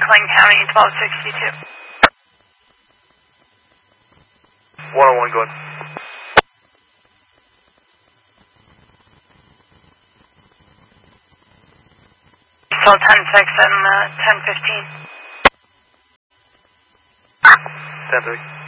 Clayton County, 1262. 101, go ahead. Still 10-6 and 10-15. 10-3.